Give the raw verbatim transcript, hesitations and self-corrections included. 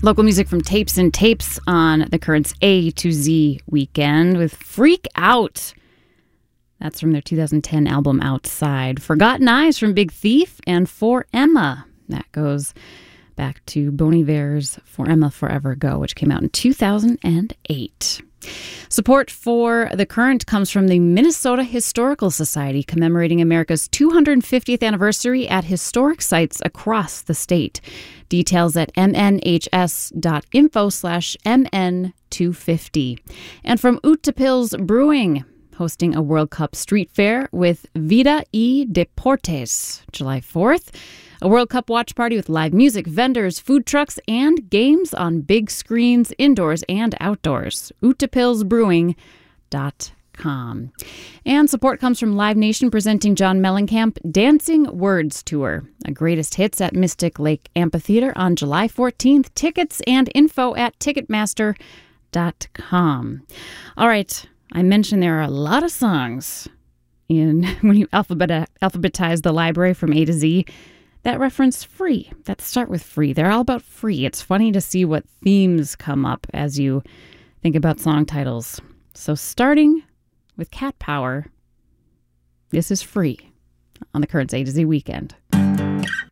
Local music from Tapes and Tapes on the Currents A to Z weekend with Freak Out. That's from their two thousand ten album Outside. Forgotten Eyes from Big Thief and For Emma. That goes back to Bon Iver's For Emma Forever Ago, which came out in two thousand eight. Support for The Current comes from the Minnesota Historical Society, commemorating America's two hundred fiftieth anniversary at historic sites across the state. Details at mnhs.info slash mn250. And from Utepils Brewing, hosting a World Cup street fair with Vida y Deportes, July fourth. A World Cup watch party with live music, vendors, food trucks, and games on big screens, indoors and outdoors. utepils brewing dot com. And support comes from Live Nation presenting John Mellencamp Dancing Words Tour, a greatest hits at Mystic Lake Amphitheater on July fourteenth. Tickets and info at ticketmaster dot com. All right, I mentioned there are a lot of songs in when you alphabet, alphabetize the library from A to Z that reference free, that start with free. They're all about free. It's funny to see what themes come up as you think about song titles. So starting with Cat Power, this is Free on the Currents A to Z weekend.